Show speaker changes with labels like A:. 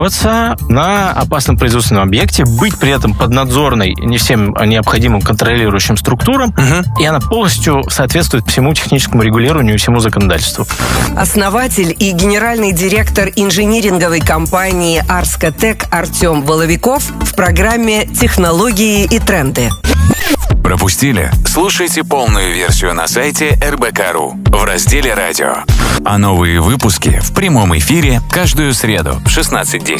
A: на опасном производственном объекте, быть при этом поднадзорной не всем необходимым контролирующим структурам, и она полностью соответствует всему техническому регулированию и всему законодательству.
B: Основатель и генеральный директор инжиниринговой компании «Арскотек» Артем Воловиков в программе «Технологии и тренды».
C: Пропустили? Слушайте полную версию на сайте РБК.ру в разделе «Радио». А новые выпуски в прямом эфире каждую среду в 16:10.